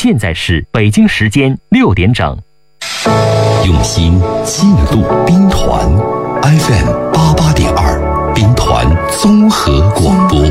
现在是北京时间6点整。 用心记录兵团 FM88.2兵团综合广播。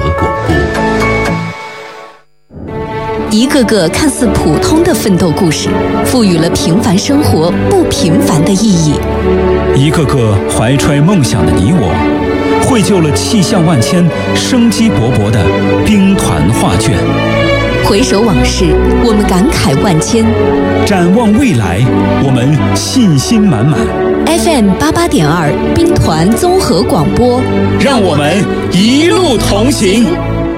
一个个看似普通的奋斗故事，赋予了平凡生活不平凡的意义。 一个个怀揣梦想的你我，绘就了气象万千、生机勃勃的兵团画卷。 回首往事，我们感慨万千； 展望未来，我们信心满满。 FM88.2兵团综合广播， 让我们一路同行。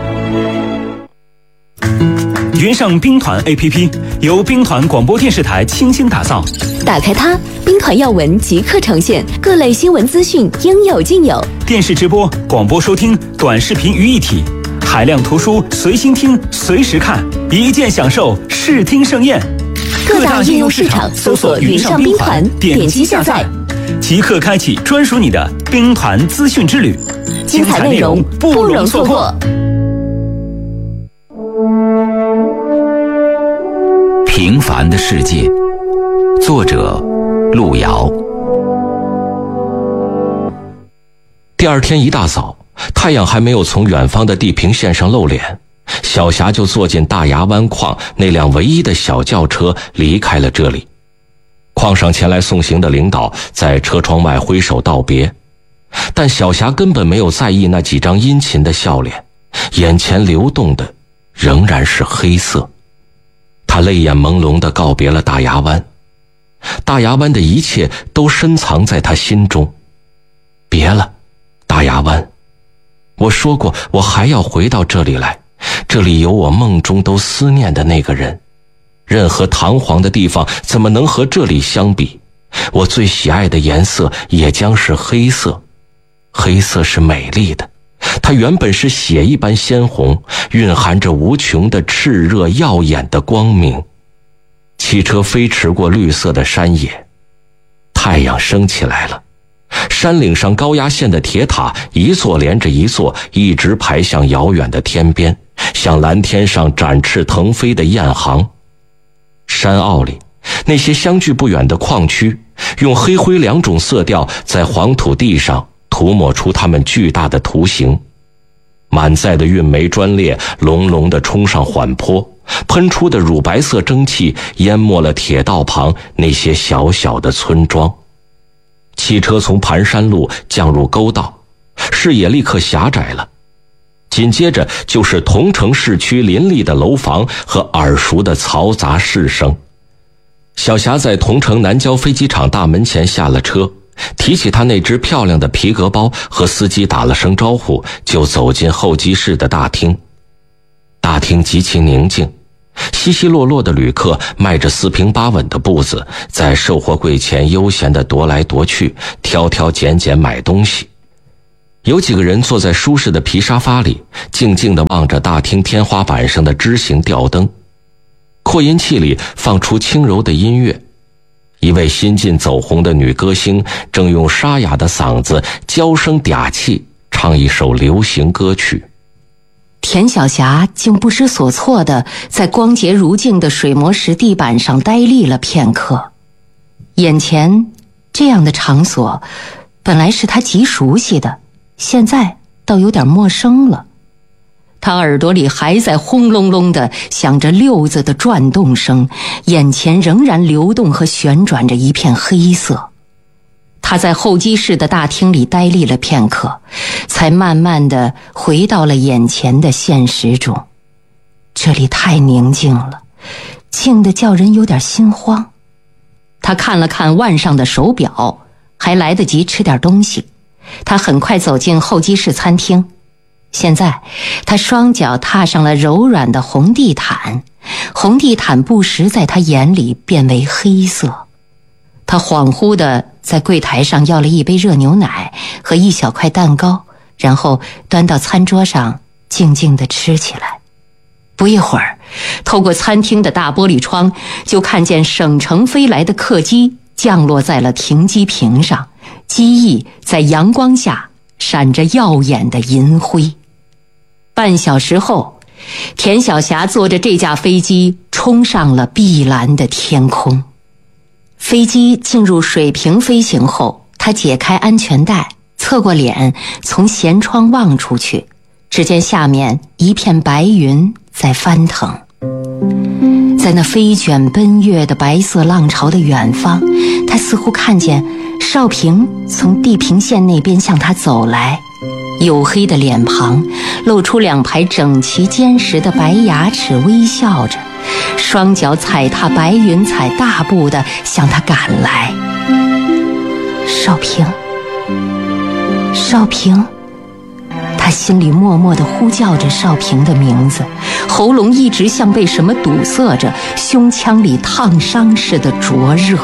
云上兵团 APP 由兵团广播电视台倾心打造， 打开它，兵团要闻即刻呈现，各类新闻资讯应有尽有。 电视直播、广播收听、短视频于一体，海量图书随心听、随时看，一键享受视听盛宴。 各大应用市场搜索云上兵团，点击下载， 即刻开启专属你的兵团资讯之旅， 精彩内容不容错过。 平凡的世界，作者路遥。第二天一大早，太阳还没有从远方的地平线上露脸，小霞就坐进大牙湾矿那辆唯一的小轿车离开了这里。矿上前来送行的领导在车窗外挥手道别，但小霞根本没有在意那几张殷勤的笑脸，眼前流动的仍然是黑色。他泪眼朦胧地告别了大牙湾，大牙湾的一切都深藏在他心中。别了，大牙湾，我说过我还要回到这里来，这里有我梦中都思念的那个人，任何堂皇的地方怎么能和这里相比？我最喜爱的颜色也将是黑色，黑色是美丽的，它原本是血一般鲜红，蕴含着无穷的炽热耀眼的光明。汽车飞驰过绿色的山野，太阳升起来了，山岭上高压线的铁塔一座连着一座，一直排向遥远的天边，像蓝天上展翅腾飞的雁行。山坳里那些相距不远的矿区，用黑灰两种色调在黄土地上涂抹出它们巨大的图形。满载的运煤专列隆隆地冲上缓坡，喷出的乳白色蒸汽淹没了铁道旁那些小小的村庄。汽车从盘山路降入沟道，视野立刻狭窄了，紧接着就是同城市区林立的楼房和耳熟的嘈杂市声。小霞在同城南郊飞机场大门前下了车，提起他那只漂亮的皮革包，和司机打了声招呼，就走进候机室的大厅。大厅极其宁静，稀稀落落的旅客迈着四平八稳的步子，在售货柜前悠闲地踱来踱去，挑挑拣拣买东西。有几个人坐在舒适的皮沙发里，静静地望着大厅天花板上的枝形吊灯。扩音器里放出轻柔的音乐，一位新晋走红的女歌星正用沙哑的嗓子娇声嗲气唱一首流行歌曲。 田小霞竟不知所措地在光洁如镜的水磨石地板上呆立了片刻。眼前这样的场所本来是她极熟悉的，现在倒有点陌生了。他耳朵里还在轰隆隆地响着溜子的转动声，眼前仍然流动和旋转着一片黑色。他在候机室的大厅里呆立了片刻，才慢慢地回到了眼前的现实中。这里太宁静了，静得叫人有点心慌。他看了看腕上的手表，还来得及吃点东西。他很快走进候机室餐厅。现在他双脚踏上了柔软的红地毯，红地毯不时在他眼里变为黑色。他恍惚地在柜台上要了一杯热牛奶和一小块蛋糕，然后端到餐桌上静静地吃起来。不一会儿，透过餐厅的大玻璃窗，就看见省城飞来的客机降落在了停机坪上，机翼在阳光下闪着耀眼的银辉。半小时后，田小霞坐着这架飞机冲上了碧蓝的天空。飞机进入水平飞行后，他解开安全带，侧过脸，从舷窗望出去，只见下面一片白云在翻腾。在那飞卷奔跃的白色浪潮的远方，他似乎看见少平从地平线那边向他走来，黝黑的脸庞露出2排整齐坚实的白牙齿，微笑着，双脚踩踏白云彩，大步地向他赶来。少平，少平，他心里默默地呼叫着少平的名字，喉咙一直像被什么堵塞着，胸腔里烫伤似的灼热。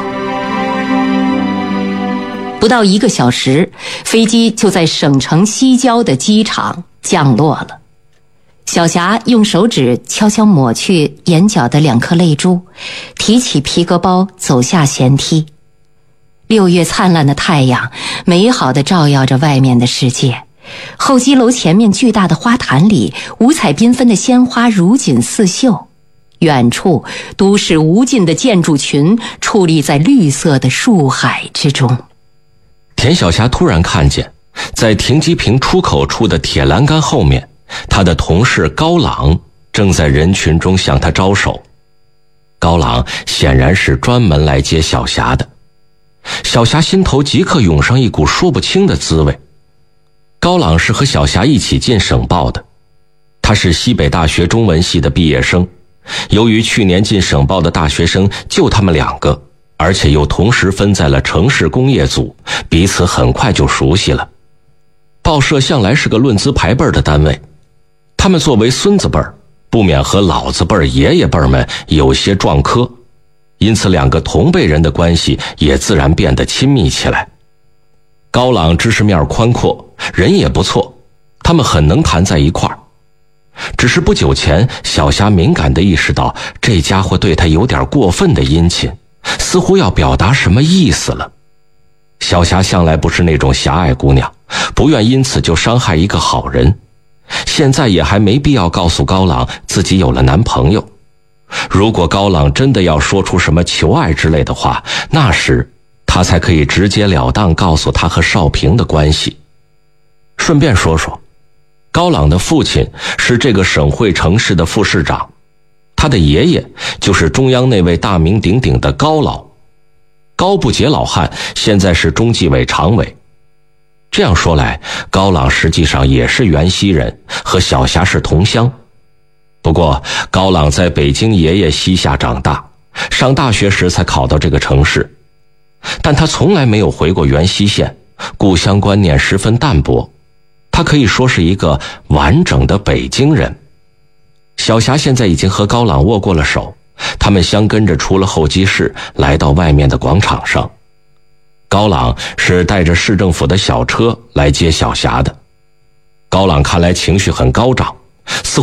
不到1个小时，飞机就在省城西郊的机场降落了。小霞用手指悄悄抹去眼角的2颗泪珠，提起皮革包走下舷梯。6月灿烂的太阳美好地照耀着外面的世界，候机楼前面巨大的花坛里，五彩缤纷的鲜花如锦似绣。远处都市无尽的建筑群矗立在绿色的树海之中。 田晓霞突然看见，在停机坪出口处的铁栏杆后面，他的同事高朗正在人群中向他招手。高朗显然是专门来接小霞的。小霞心头即刻涌上一股说不清的滋味。高朗是和小霞一起进省报的，他是西北大学中文系的毕业生。由于去年进省报的大学生就他们2个，而且又同时分在了城市工业组，彼此很快就熟悉了。报社向来是个论资排辈的单位，他们作为孙子辈儿，不免和老子辈儿、爷爷辈儿们有些撞科，因此2个同辈人的关系也自然变得亲密起来。高朗知识面宽阔，人也不错，他们很能谈在一块儿。只是不久前，小霞敏感地意识到这家伙对他有点过分的殷勤，似乎要表达什么意思了。小霞向来不是那种狭隘姑娘，不愿因此就伤害一个好人，现在也还没必要告诉高朗自己有了男朋友。如果高朗真的要说出什么求爱之类的话，那时他才可以直截了当告诉他和少平的关系。顺便说说，高朗的父亲是这个省会城市的副市长，他的爷爷就是中央那位大名鼎鼎的高老。高不洁老汉现在是中纪委常委。这样说来，高朗实际上也是原西人，和小霞是同乡。不过高朗在北京爷爷膝下长大，上大学时才考到这个城市，但他从来没有回过原西县，故乡观念十分淡薄，他可以说是一个完整的北京人。小霞现在已经和高朗握过了手，他们相跟着出了候机室，来到外面的广场上。高朗是带着市政府的小车来接小霞的。高朗看来情绪很高涨，似乎